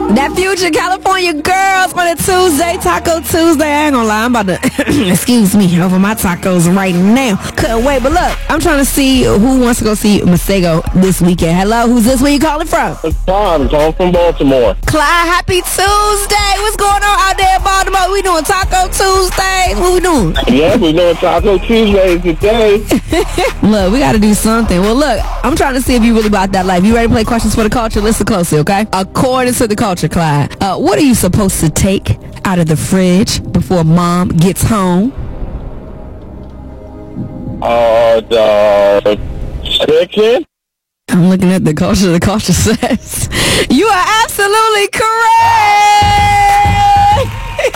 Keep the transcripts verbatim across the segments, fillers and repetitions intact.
That Future California Girls on a Tuesday, Taco Tuesday. I ain't gonna lie, I'm about to, excuse me, over my tacos right now. Couldn't wait, but look, I'm trying to see who wants to go see Masego this weekend. Hello, who's this? Where you calling from? It's Tom. I'm calling from Baltimore. Clyde, happy Tuesday. What's going on out there in Baltimore? We doing Taco Tuesdays? What we doing? Yeah, we doing Taco Tuesdays today. Look, we gotta do something. Well, look, I'm trying to see if you really about that life. You ready to play Questions for the Culture? Listen closely, okay? According to the culture, Clyde, uh, what are you supposed to take out of the fridge before mom gets home? Uh, the chicken? I'm looking at the culture. The culture says you are absolutely correct.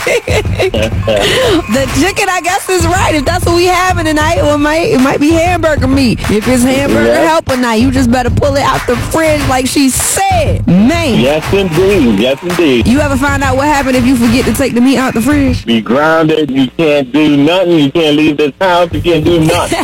The chicken, I guess, is right. If that's what we having tonight, well, it might, it might be hamburger meat. If it's hamburger yeah. helper night, you just better pull it out the fridge like she said. Man. Yes, indeed. Yes, indeed. You ever find out what happened if you forget to take the meat out the fridge? Be grounded. You can't do nothing. You can't leave this house. You can't do nothing.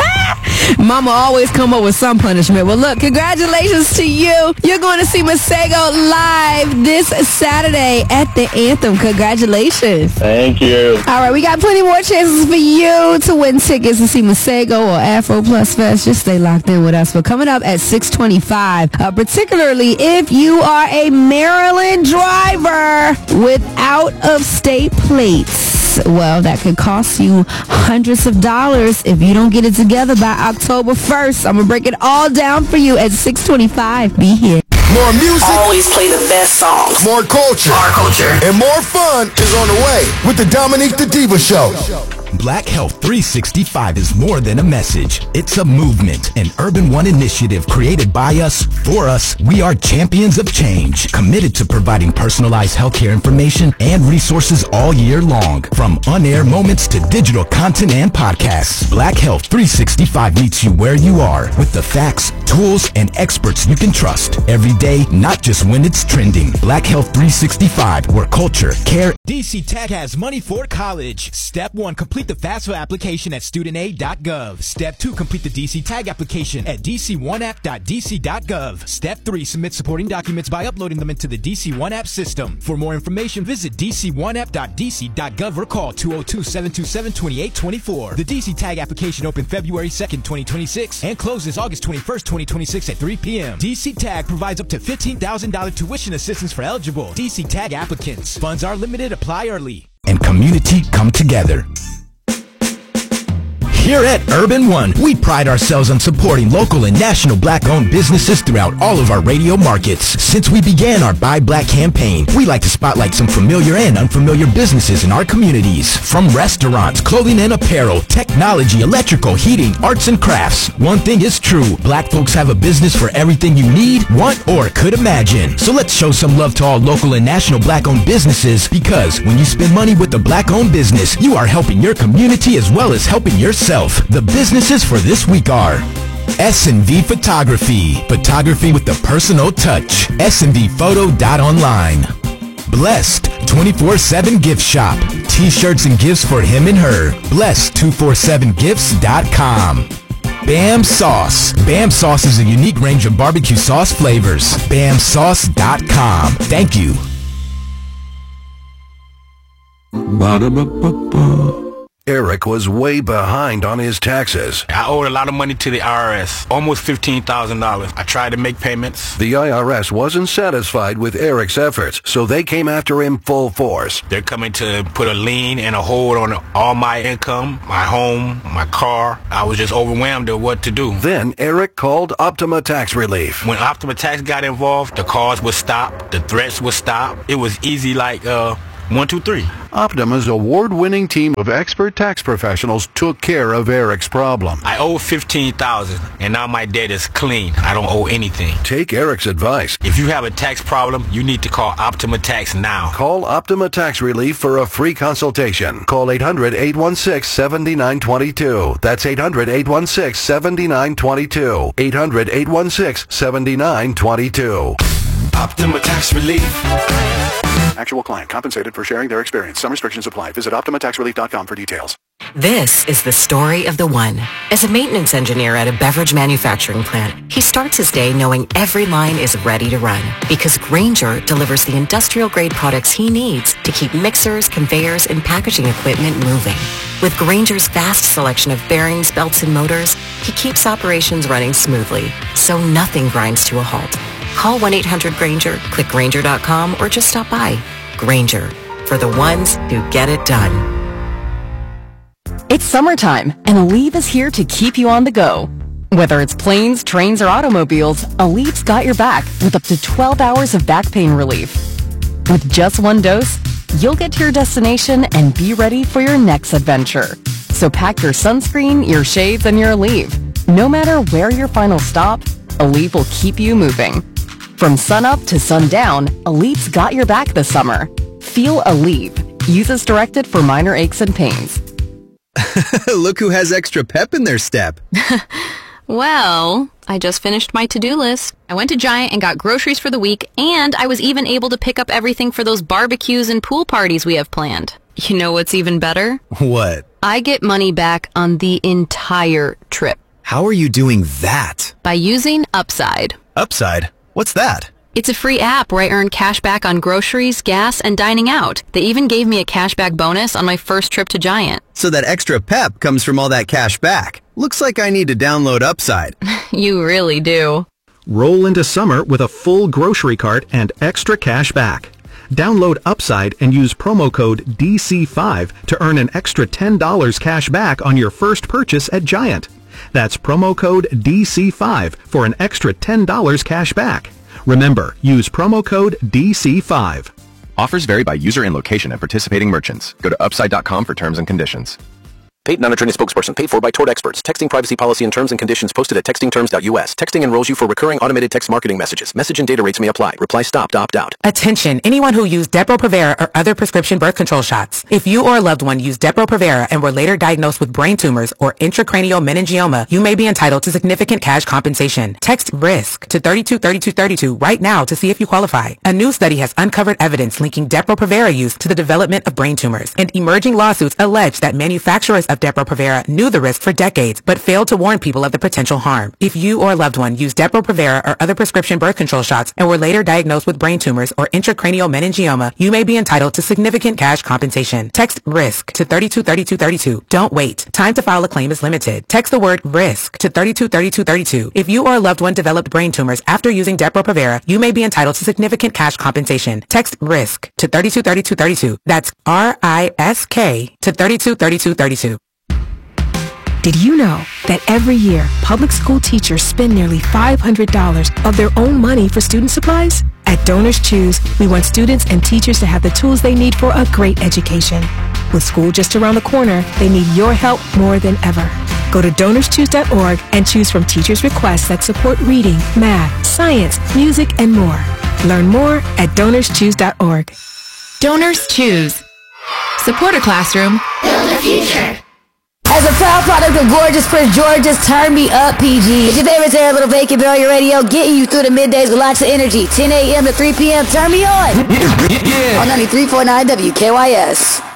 Mama always come up with some punishment. Well, look, congratulations to you. You're going to see Masego live this Saturday at the Anthem. Congratulations. Thank you. All right, we got plenty more chances for you to win tickets to see Masego or Afro Plus Fest. Just stay locked in with us. But coming up at six twenty-five, uh, particularly if you are a Maryland driver with out-of-state plates. Well, that could cost you hundreds of dollars if you don't get it together by October first. I'm going to break it all down for you at six twenty-five. Be here. More music. Always play the best songs. More culture. Our culture. And more fun is on the way with the Dominique the Diva Show. Black Health three sixty-five is more than a message. It's a movement, an Urban One initiative created by us, for us. We are champions of change, committed to providing personalized healthcare information and resources all year long. From on-air moments to digital content and podcasts, Black Health three sixty-five meets you where you are with the facts, tools, and experts you can trust every day, not just when it's trending. Black Health three sixty-five, where culture, care. D C Tech has money for college. Step one, complete the FAFSA application at student aid dot gov. Step two, complete the D C Tag application at d c one app dot d c dot gov. Step three, submit supporting documents by uploading them into the D C one App system. For more information, visit d c one app dot d c dot gov or call two oh two, seven two seven, two eight two four. The D C Tag application opened February second, twenty twenty-six and closes August twenty-first, twenty twenty-six at three p.m. D C Tag provides up to fifteen thousand dollars tuition assistance for eligible D C Tag applicants. Funds are limited. Apply early. And community come together. Here at Urban One, we pride ourselves on supporting local and national black-owned businesses throughout all of our radio markets. Since we began our Buy Black campaign, we like to spotlight some familiar and unfamiliar businesses in our communities. From restaurants, clothing and apparel, technology, electrical, heating, arts and crafts. One thing is true, black folks have a business for everything you need, want, or could imagine. So let's show some love to all local and national black-owned businesses, because when you spend money with a black-owned business, you are helping your community as well as helping yourself. The businesses for this week are S and V Photography, photography with the personal touch, s and v photo dot online. Blessed, twenty-four seven gift shop, t-shirts and gifts for him and her, blessed two four seven gifts dot com. Bam Sauce. Bam Sauce is a unique range of barbecue sauce flavors, bam sauce dot com. Thank you. Ba-da-ba-ba-ba. Eric was way behind on his taxes. I owed a lot of money to the I R S, almost fifteen thousand dollars. I tried to make payments. The I R S wasn't satisfied with Eric's efforts, so they came after him full force. They're coming to put a lien and a hold on all my income, my home, my car. I was just overwhelmed at what to do. Then Eric called Optima Tax Relief. When Optima Tax got involved, the calls would stop, the threats would stop. It was easy like, uh... One, two, three. Optima's award-winning team of expert tax professionals took care of Eric's problem. I owe fifteen thousand dollars, and now my debt is clean. I don't owe anything. Take Eric's advice. If you have a tax problem, you need to call Optima Tax now. Call Optima Tax Relief for a free consultation. Call eight hundred, eight one six, seven nine two two. That's eight hundred, eight one six, seven nine two two. eight hundred, eight one six, seven nine two two. Optima Tax Relief. Actual client compensated for sharing their experience. Some restrictions apply. Visit optima tax relief dot com for details. This is the story of the one. As a maintenance engineer at a beverage manufacturing plant, he starts his day knowing every line is ready to run because Grainger delivers the industrial-grade products he needs to keep mixers, conveyors, and packaging equipment moving. With Grainger's vast selection of bearings, belts, and motors, he keeps operations running smoothly, so nothing grinds to a halt. Call one eight hundred Grainger, click Grainger dot com, or just stop by. Grainger, for the ones who get it done. It's summertime, and Aleve is here to keep you on the go. Whether it's planes, trains, or automobiles, Aleve's got your back with up to twelve hours of back pain relief. With just one dose, you'll get to your destination and be ready for your next adventure. So pack your sunscreen, your shades, and your Aleve. No matter where your final stop, Aleve will keep you moving. From sunup to sundown, Aleve's got your back this summer. Feel Aleve. Use as directed for minor aches and pains. Look who has extra pep in their step. Well, I just finished my to-do list. I went to Giant and got groceries for the week, and I was even able to pick up everything for those barbecues and pool parties we have planned. You know what's even better? What? I get money back on the entire trip. How are you doing that? By using Upside. Upside? What's that? It's a free app where I earn cash back on groceries, gas, and dining out. They even gave me a cashback bonus on my first trip to Giant. So that extra pep comes from all that cash back. Looks like I need to download Upside. You really do. Roll into summer with a full grocery cart and extra cash back. Download Upside and use promo code D C five to earn an extra ten dollars cash back on your first purchase at Giant. That's promo code D C five for an extra ten dollars cash back. Remember, use promo code D C five. Offers vary by user and location at participating merchants. Go to upside dot com for terms and conditions. Paid non-attorney spokesperson paid for by Tort Experts. Texting privacy policy and terms and conditions posted at texting terms dot U S. Texting enrolls you for recurring automated text marketing messages. Message and data rates may apply. Reply stop to opt out. Attention, anyone who used Depo-Provera or other prescription birth control shots. If you or a loved one used Depo-Provera and were later diagnosed with brain tumors or intracranial meningioma, you may be entitled to significant cash compensation. Text RISK to thirty-two thirty-two thirty-two right now to see if you qualify. A new study has uncovered evidence linking Depo-Provera use to the development of brain tumors, and emerging lawsuits allege that manufacturers of Depo-Provera knew the risk for decades, but failed to warn people of the potential harm. If you or a loved one used Depo-Provera or other prescription birth control shots and were later diagnosed with brain tumors or intracranial meningioma, you may be entitled to significant cash compensation. Text RISK to thirty-two thirty-two thirty-two. Don't wait. Time to file a claim is limited. Text the word RISK to thirty-two thirty-two thirty-two. If you or a loved one developed brain tumors after using Depo-Provera, you may be entitled to significant cash compensation. Text RISK to thirty-two thirty-two thirty-two. That's R I S K to thirty-two thirty-two thirty-two. Did you know that every year, public school teachers spend nearly five hundred dollars of their own money for student supplies? At Donors Choose, we want students and teachers to have the tools they need for a great education. With school just around the corner, they need your help more than ever. Go to donors choose dot org and choose from teachers' requests that support reading, math, science, music, and more. Learn more at donors choose dot org. Donors Choose. Support a classroom. Build a future. As a proud product of gorgeous Prince George's Turn Me Up P G. It's your favorite Sarah Little Vacant on your radio, getting you through the middays with lots of energy. ten a.m. to three p.m. Turn me on. Yeah. On ninety-three point nine W K Y S.